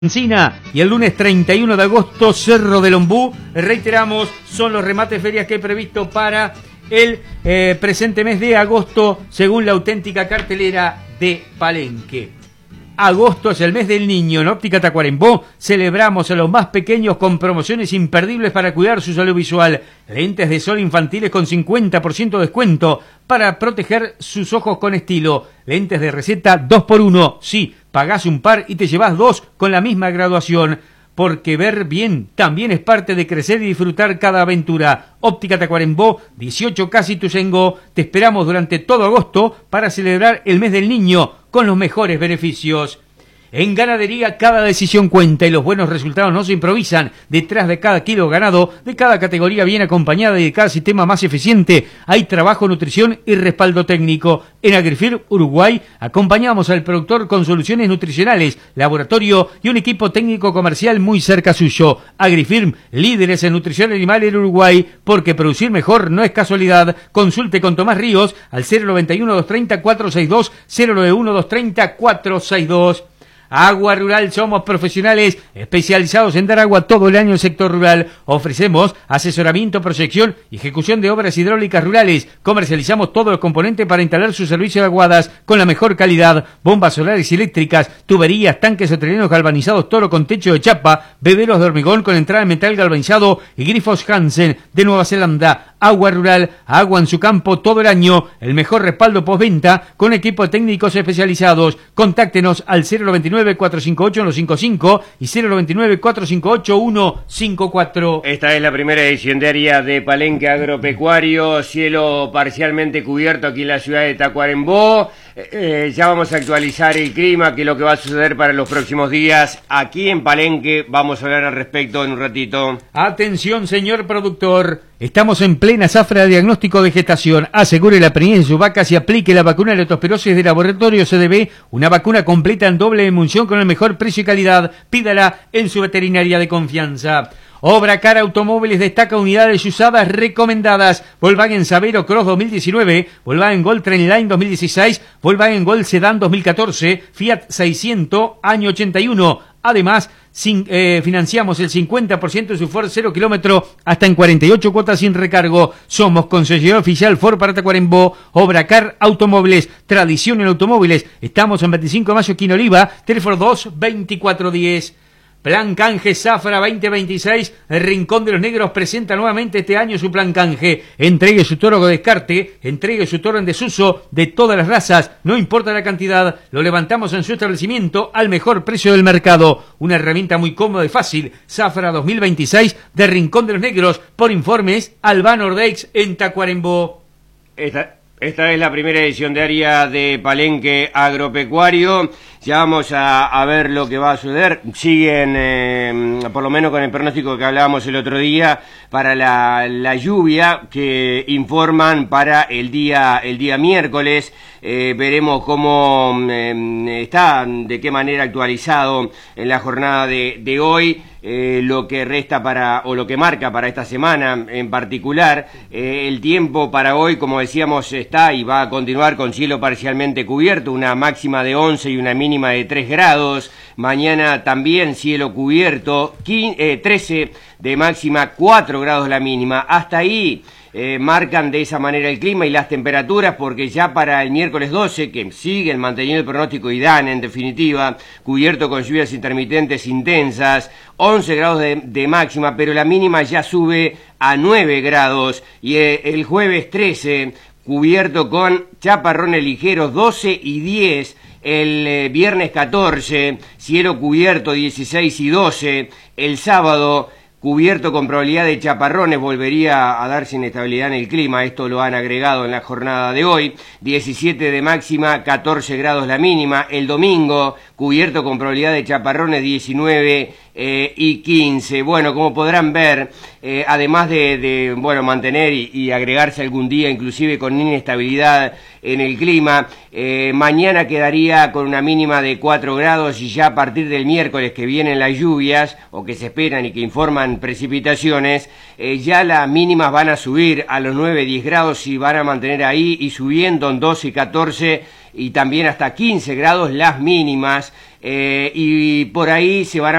Encina y el lunes 31 de agosto Cerro del Ombú. Reiteramos, son los remates ferias que he previsto para el presente mes de agosto según la auténtica cartelera de Palenque. Agosto es el mes del niño. En Óptica Tacuarembó celebramos a los más pequeños con promociones imperdibles para cuidar su salud visual. Lentes de sol infantiles con 50% de descuento para proteger sus ojos con estilo. Lentes de receta 2x1. Sí, pagás un par y te llevas dos con la misma graduación. Porque ver bien también es parte de crecer y disfrutar cada aventura. Óptica Tacuarembó, 18 Casi Ituzaingó. Te esperamos durante todo agosto para celebrar el mes del niño con los mejores beneficios. En ganadería cada decisión cuenta y los buenos resultados no se improvisan. Detrás de cada kilo ganado, de cada categoría bien acompañada y de cada sistema más eficiente, hay trabajo, nutrición y respaldo técnico. En Agrifirm Uruguay acompañamos al productor con soluciones nutricionales, laboratorio y un equipo técnico comercial muy cerca suyo. Agrifirm, líderes en nutrición animal en Uruguay, porque producir mejor no es casualidad. Consulte con Tomás Ríos al 091-230-462, 091-230-462. Agua Rural, somos profesionales especializados en dar agua todo el año al sector rural. Ofrecemos asesoramiento, proyección y ejecución de obras hidráulicas rurales. Comercializamos todos los componentes para instalar su servicio de aguadas con la mejor calidad. Bombas solares y eléctricas, tuberías, tanques estrelleros galvanizados, todo con techo de chapa, bebederos de hormigón con entrada en metal galvanizado y grifos Hansen de Nueva Zelanda. Agua Rural, agua en su campo todo el año. El mejor respaldo postventa con equipos técnicos especializados. Contáctenos al 099-458-155 y 099-458-154. Esta es la primera edición diaria de Palenque Agropecuario. Cielo parcialmente cubierto aquí en la ciudad de Tacuarembó. Ya vamos a actualizar el clima, que es lo que va a suceder para los próximos días. Aquí en Palenque vamos a hablar al respecto en un ratito. Atención, señor productor. Estamos en plena zafra de diagnóstico de gestación. Asegure la preñez de su vaca y aplique la vacuna de leptospirosis de Laboratorio CDB, una vacuna completa en doble emulsión con el mejor precio y calidad. Pídala en su veterinaria de confianza. Obracar Automóviles destaca unidades usadas recomendadas. Volkswagen Sabero Cross 2019, Volkswagen Gol Trendline 2016, Volkswagen Gol Sedan 2014, Fiat 600 año 81. Además, financiamos el 50% de su Ford 0 kilómetro hasta en 48 cuotas sin recargo. Somos concesionario oficial Ford para Tacuarembó. Obracar Automóviles, tradición en automóviles. Estamos en 25 de mayo, Quino Oliva, teléfono 2-2410. Plan Canje Zafra 2026, el Rincón de los Negros presenta nuevamente este año su plan canje. Entregue su toro con descarte, entregue su toro en desuso de todas las razas, no importa la cantidad, lo levantamos en su establecimiento al mejor precio del mercado. Una herramienta muy cómoda y fácil. Zafra 2026 de Rincón de los Negros. Por informes, Albano Ordex en Tacuarembó. Esta es la primera edición diaria de Palenque Agropecuario. Ya vamos a ver lo que va a suceder. Siguen, por lo menos con el pronóstico que hablábamos el otro día, para la lluvia que informan para el día miércoles. Veremos cómo está, de qué manera actualizado en la jornada de hoy. Lo que resta o lo que marca para esta semana en particular. El tiempo para hoy, como decíamos, está y va a continuar con cielo parcialmente cubierto, una máxima de 11 y una mínima de 3 grados. Mañana también cielo cubierto, 13 de máxima, 4 grados la mínima. Hasta ahí marcan de esa manera el clima y las temperaturas, porque ya para el miércoles 12, que siguen manteniendo el pronóstico y dan, en definitiva, cubierto con lluvias intermitentes intensas, 11 grados de máxima, pero la mínima ya sube a 9 grados, y el jueves 13, cubierto con chaparrones ligeros, 12 y 10, el viernes 14, cielo cubierto, 16 y 12, el sábado cubierto con probabilidad de chaparrones, volvería a darse inestabilidad en el clima, esto lo han agregado en la jornada de hoy, 17 de máxima, 14 grados la mínima. El domingo, cubierto con probabilidad de chaparrones, 19 y 15. Bueno, como podrán ver, además de mantener y agregarse algún día inclusive con inestabilidad en el clima, mañana quedaría con una mínima de 4 grados y ya a partir del miércoles que vienen las lluvias o que se esperan y que informan precipitaciones, ya las mínimas van a subir a los 9-10 grados y van a mantener ahí y subiendo en 12 y 14 y también hasta 15 grados las mínimas, y por ahí se van a